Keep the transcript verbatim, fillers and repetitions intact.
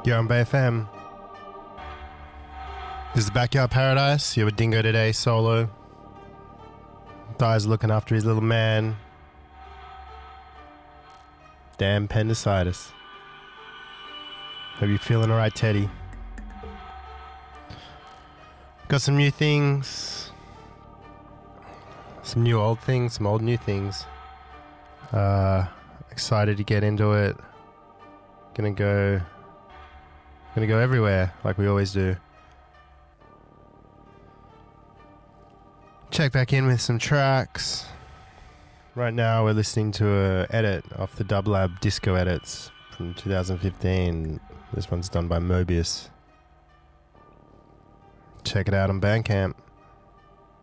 You're on Bay F M. This is Backyard Paradise. You're with Dingo today, solo. Guy's looking after his little man. Damn appendicitis. Hope you're feeling alright, Teddy. Got some new things. Some new old things, some old new things. Uh, excited to get into it. Gonna go... Gonna go everywhere, like we always do. Check back in with some tracks. Right now we're listening to a edit off the Dublab Disco Edits from two thousand fifteen. This one's done by Mobius. Check it out on Bandcamp.